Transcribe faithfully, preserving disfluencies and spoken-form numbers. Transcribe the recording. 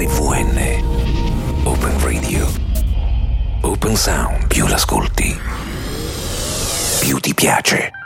R V N. Open Radio. Open Sound. Più l'ascolti, più ti piace.